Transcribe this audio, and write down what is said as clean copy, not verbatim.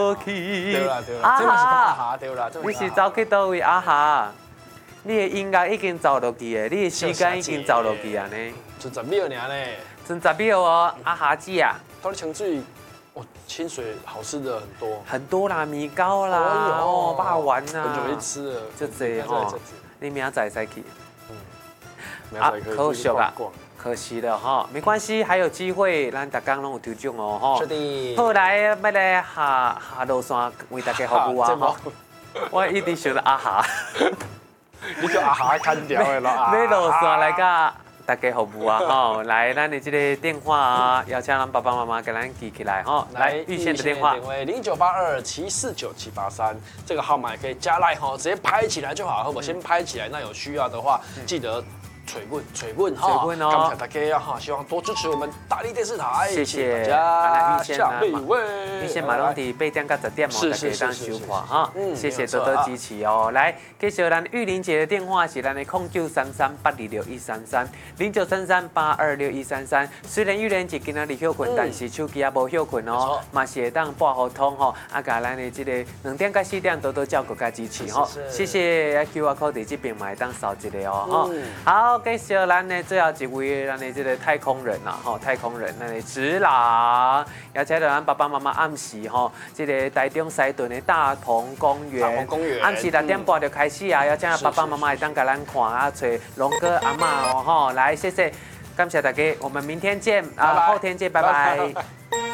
对啦，这嘛是阿哈对啦， 你是走去倒位阿哈？你的音乐已经走落去的，你的时间已经走落去啊呢？ 剩10秒呢？ 剩10秒哦，阿哈姐啊！ 到底清水，哦，清水好吃的很多， 很多啦，米糕啦，哦，霸丸呐， 很久没吃了， 就这样哈。你明仔再去， 可惜啊， 可惜了哈，没关系，还有机会，咱大家拢有抽奖哦哈。 是的。 后来要来下路线为大家服务啊哈。我一直想到阿哈， 你叫阿哈砍掉的啦。 要路线来甲大家服务啊哈，来，咱的这个电话啊，邀请咱爸爸妈妈给咱记起来哈。来，预先的电话 0982749783，这个号码也可以加赖哈，直接拍起来就好，我先拍起来。那有需要的话，记得水问哈，感谢大家哈，希望多支持我们大力电视台， 谢谢大家。下一位， 预先马龙底8点到10点哦，大家当收看哈，谢谢多多支持哦。来，继续咱玉玲姐的电话是咱的0933826133，0933826133。虽然玉玲姐今仔日休困，但是手机也无休困哦，嘛是会当拨互通吼，啊，甲咱的这个2点到4点多多照顾加支持吼，谢谢。QR code 伫这边嘛会当扫一个哦，哈，好。介绍咱的最后一位，咱的这个太空人啦，吼，太空人，咱的直郎，邀请到咱爸爸妈妈暗时吼，这个台中西屯的大同公园，暗时6点半就开始啊，邀请爸爸妈妈会当甲咱看啊，找龙哥阿嬷哦，吼，来谢谢，感谢大家，我们明天见啊，后天见，拜拜。